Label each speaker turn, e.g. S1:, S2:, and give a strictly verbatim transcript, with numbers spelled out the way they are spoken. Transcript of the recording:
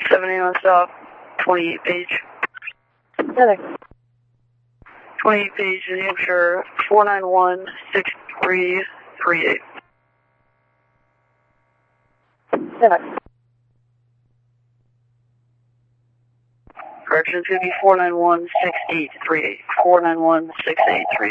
S1: seventy-one stop, twenty-eight page.
S2: Heather.
S1: twenty-eight page, New Hampshire, four nine one six three three eight.
S2: Heather.
S1: Correction, it's going to be four nine one six eight three eight. four nine one six eight three eight.